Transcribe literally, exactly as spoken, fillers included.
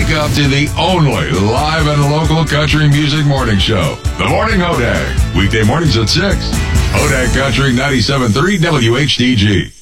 Wake up to the only live and local country music morning show. The Morning Hodag. Weekday mornings at six. Hodag Country ninety-seven point three W H D G.